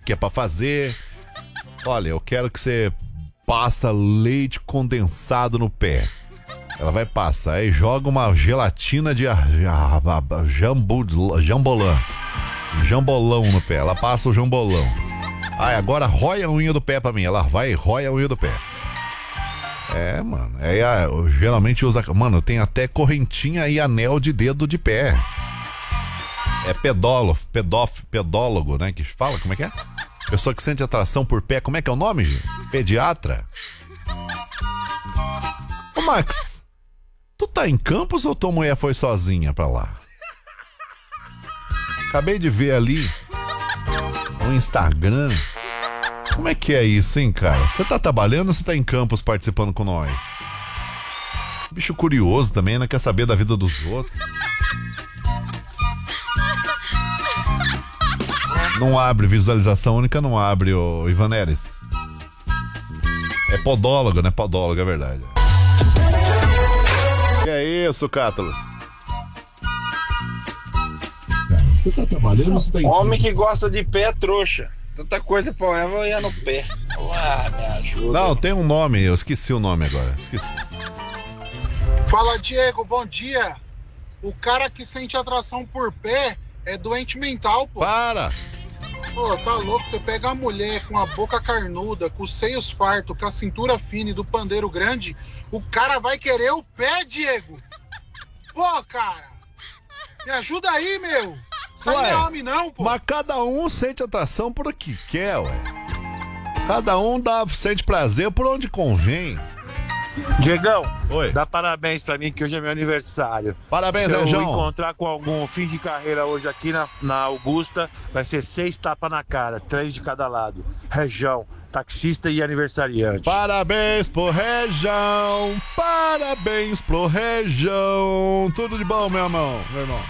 que é pra fazer. Olha, eu quero que você passa leite condensado no pé. Ela vai passar, aí joga uma gelatina de jambolão no pé. Ela passa o jambolão. Aí agora rói a unha do pé pra mim. Ela vai e rói a unha do pé. É, mano. Eu geralmente usa. Mano, tem até correntinha e anel de dedo de pé. É pedólogo, né? Que fala, como é que é? Pessoa que sente atração por pé. Como é que é o nome, gente? Pediatra? Ô, Max, tu tá em Campos ou tua mulher foi sozinha pra lá? Acabei de ver ali no Instagram. Como é que é isso, hein, cara? Você tá trabalhando ou você tá em Campos participando com nós? Bicho curioso também, né? Quer saber da vida dos outros. Não abre, visualização única não abre, ô Ivaneres. É podólogo, né? Podólogo, é verdade. Que é isso, Cátulos? Você tá trabalhando ou você tá em... Homem que gosta de pé é trouxa. Tanta coisa pra ela ia no pé. Me ajuda. Não, tem um nome, eu esqueci o nome agora. Esqueci. Fala, Diego, bom dia. O cara que sente atração por pé é doente mental, pô. Para! Pô, tá louco? Você pega a mulher com a boca carnuda, com os seios fartos, com a cintura fina e do pandeiro grande, o cara vai querer o pé, Diego. Pô, cara. Me ajuda aí, meu. Sai não é homem não, pô. Mas cada um sente atração por o que quer, ué. Cada um sente prazer por onde convém. Diegão, oi. Dá parabéns pra mim que hoje é meu aniversário. Parabéns, Se Rejão. eu encontrar com algum fim de carreira hoje aqui na Augusta, vai ser 6 tapas na cara, 3 de cada lado. Rejão, taxista e aniversariante. Parabéns pro Rejão. Parabéns pro Rejão. Tudo de bom, meu irmão.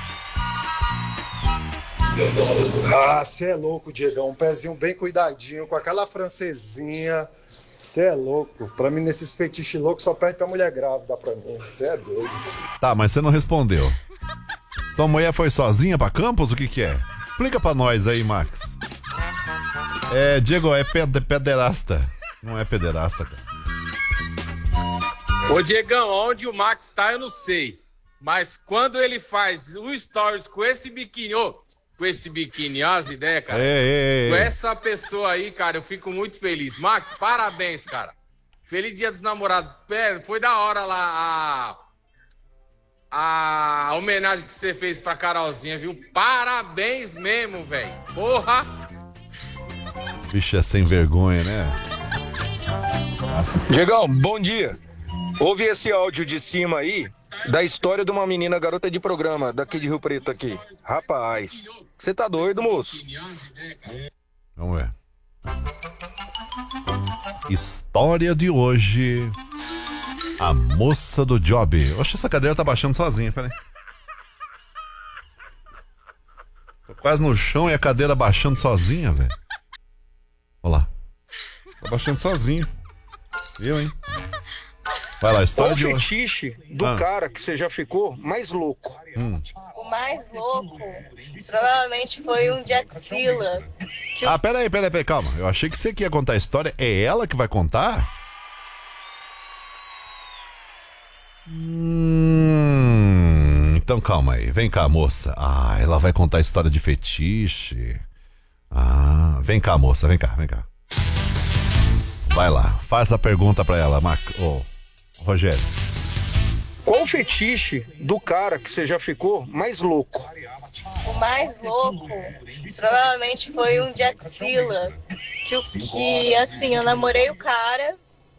Ah, cê é louco, Diegão. Um pezinho bem cuidadinho, com aquela francesinha. Cê é louco. Pra mim, nesses fetiches loucos, só perde pra mulher grávida pra mim. Cê é doido. Tá, mas você não respondeu. Tua mulher foi sozinha pra Campos? O que é? Explica pra nós aí, Max. Diego, é pederasta. Não é pederasta, cara. Ô, Diegão, onde o Max tá, eu não sei. Mas quando ele faz o stories com esse biquíni, com esse biquíni, ó, as ideias, cara. Com essa pessoa aí, cara, eu fico muito feliz. Max, parabéns, cara. Feliz Dia dos Namorados. Pera, foi da hora lá a homenagem que você fez pra Carolzinha, viu? Parabéns mesmo, velho. Porra! Bicho é sem vergonha, né? Diegão, bom dia. Ouve esse áudio de cima aí da história de uma menina garota de programa daqui de Rio Preto aqui. Rapaz, você tá doido, moço? Vamos ver. História de hoje. A moça do job. Oxe, essa cadeira tá baixando sozinha, peraí. Tô quase no chão e a cadeira baixando sozinha, velho. Olha lá. Tá baixando sozinho. Viu, hein? Vai lá, história de hoje. Qual o fetiche do cara que você já ficou mais louco? O mais louco provavelmente foi um de axila. Peraí, calma. Eu achei que você que ia contar a história. É ela que vai contar? Então calma aí. Vem cá, moça. Ela vai contar a história de fetiche. Vem cá, moça. Vem cá. Vai lá. Faz a pergunta pra ela, Rogério. Qual o fetiche do cara que você já ficou mais louco? O mais louco provavelmente foi um de axila. Que assim, eu namorei o cara,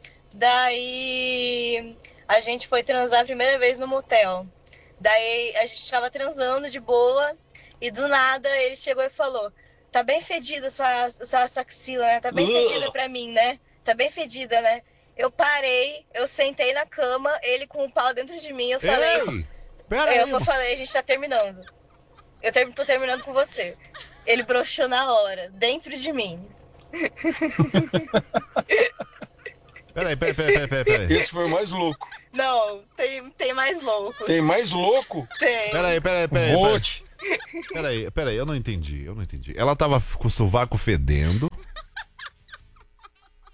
daí a gente foi transar a primeira vez no motel. Daí a gente tava transando de boa e do nada ele chegou e falou: tá bem fedida sua axila, né? Tá bem fedida pra mim, né? Tá bem fedida, né? Eu parei, eu sentei na cama, ele com o pau dentro de mim, eu falei... Eu falei, a gente tá terminando. Tô terminando com você. Ele broxou na hora, dentro de mim. Peraí. Esse foi o mais louco. Não, tem mais louco. Tem mais louco? Tem. Peraí. Peraí, eu não entendi. Ela tava com o sovaco fedendo.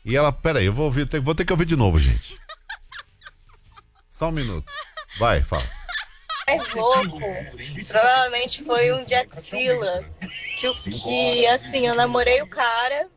E ela, peraí, eu vou ter que ouvir de novo, gente. Só um minuto. Vai, fala. Mais louco, provavelmente foi um de axila. Que assim, eu namorei o cara,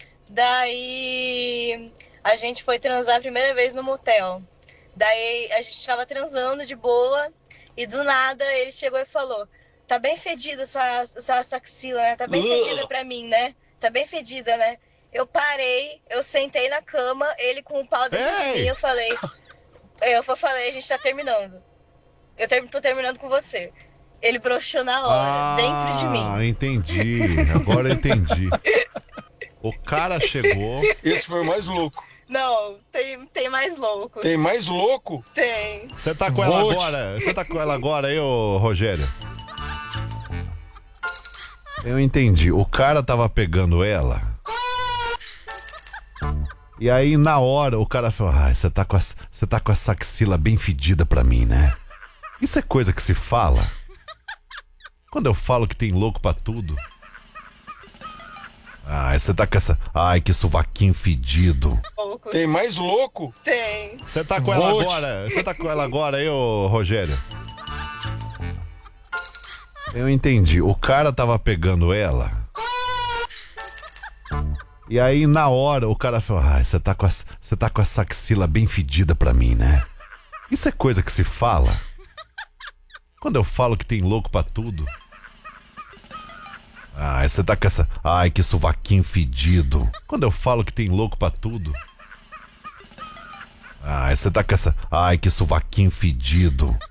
daí a gente foi transar a primeira vez no motel. Daí a gente tava transando de boa e do nada ele chegou e falou: tá bem fedida sua axila, né? Tá bem fedida pra mim, né? Tá bem fedida, né? Eu parei, eu sentei na cama, ele com o pau dentro de mim, eu falei, a gente tá terminando. Tô terminando com você. Ele broxou na hora, dentro de mim. Ah, entendi. Agora eu entendi. O cara chegou... Esse foi o mais louco. Não, tem mais louco. Tem mais louco? Tem. Você tá com ela agora? Você tá com ela agora aí, ô Rogério? Eu entendi. O cara tava pegando ela. E aí, na hora, o cara falou: você tá com essa axila bem fedida pra mim, né? Isso é coisa que se fala. Quando eu falo que tem louco pra tudo. Você tá com essa... Ai, que sovaquinho fedido. Tem mais louco? Tem. Você tá com ela agora? Você tá com ela agora aí, ô Rogério? Eu entendi. O cara tava pegando ela. E aí, na hora, o cara falou: você tá com essa axila bem fedida pra mim, né? Isso é coisa que se fala. Quando eu falo que tem louco pra tudo. Você tá com essa... Ai, que sovaquinho fedido. Quando eu falo que tem louco pra tudo. Você tá com essa... Ai, que sovaquinho fedido.